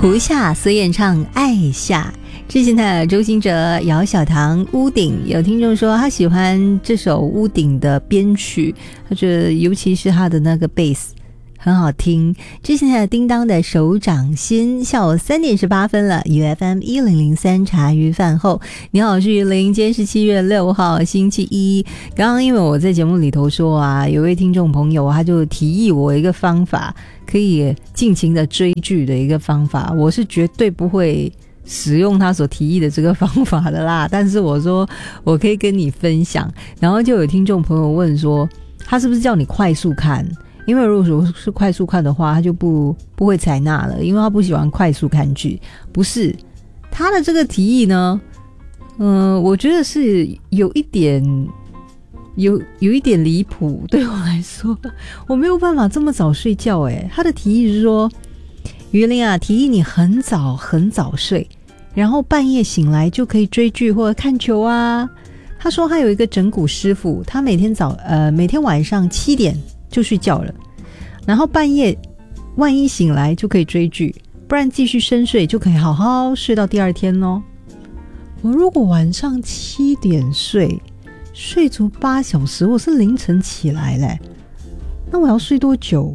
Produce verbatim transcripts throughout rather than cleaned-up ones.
胡夏所演唱《爱夏》，之前的周兴哲、姚小棠《屋顶》，有听众说他喜欢这首《屋顶》的编曲，他觉得尤其是他的那个贝斯很好听。之前的叮当的手掌心，下午三点十八分了 ，U F M 一零零三茶余饭后，你好，我是于林，今天是七月六号星期一。刚刚因为我在节目里头说啊，有位听众朋友他就提议我一个方法，可以尽情的追剧的一个方法，我是绝对不会使用他所提议的这个方法的啦，但是我说我可以跟你分享。然后就有听众朋友问说，他是不是叫你快速看？因为如果是快速看的话，他就不不会采纳了，因为他不喜欢快速看剧。不是，他的这个提议呢，嗯、呃，我觉得是有一点有有一点离谱，对我来说，我没有办法这么早睡觉。诶，他的提议是说，于林啊，提议你很早很早睡，然后半夜醒来就可以追剧或者看球啊。他说他有一个整蛊师傅，他每天早呃每天晚上七点就睡觉了，然后半夜万一醒来就可以追剧，不然继续深睡就可以好好睡到第二天咯。我如果晚上七点睡，睡足八小时，我是凌晨起来嘞，那我要睡多久？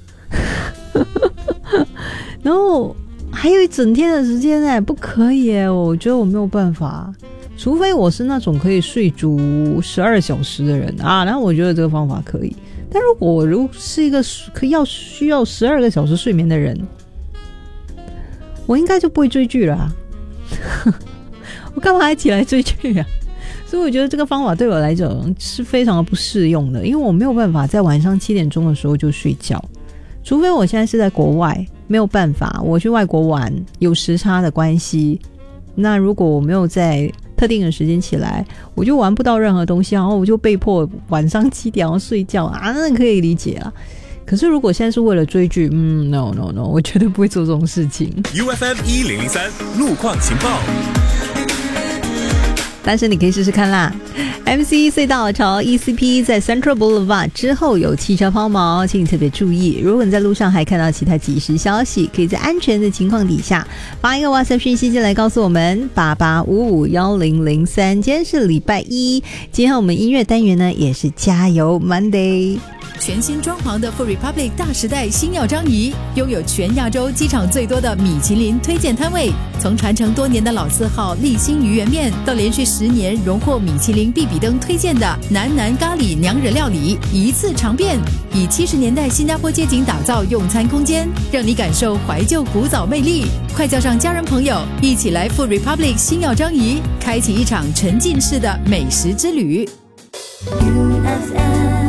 然后还有一整天的时间哎，不可以耶，我觉得我没有办法，除非我是那种可以睡足十二小时的人啊，然后我觉得这个方法可以。但如果我如是一个可要需要十二个小时睡眠的人，我应该就不会追剧了啊。我干嘛还起来追剧啊？所以我觉得这个方法对我来讲是非常的不适用的，因为我没有办法在晚上七点钟的时候就睡觉，除非我现在是在国外，没有办法，我去外国玩，有时差的关系。那如果我没有在特定的时间起来，我就玩不到任何东西，然后我就被迫晚上七点要睡觉啊，那可以理解啊。可是如果现在是为了追剧，嗯 ，no no no， 我绝对不会做这种事情。 U F M 一零零三路况情报， 但是你可以试试看啦。M C 隧道朝 E C P 在 Central Boulevard 之后有汽车抛锚，请你特别注意。如果你在路上还看到其他即时消息，可以在安全的情况底下发一个 WhatsApp 讯息进来告诉我们八八五五一零零三。今天是礼拜一，今天我们音乐单元呢也是加油 Monday。 全新装潢的 Food Republic 大时代星耀张仪，拥有全亚洲机场最多的米其林推荐摊位。从传承多年的老字号立新鱼圆面，到连续十年荣获米其林必比登推荐的南南咖喱娘惹料理，一次尝遍。以七十年代新加坡街景打造用餐空间，让你感受怀旧古早魅力。快叫上家人朋友，一起来 Food Republic 星耀张仪，开启一场沉浸式的美食之旅。 U F M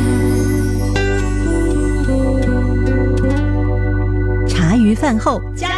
茶余饭后加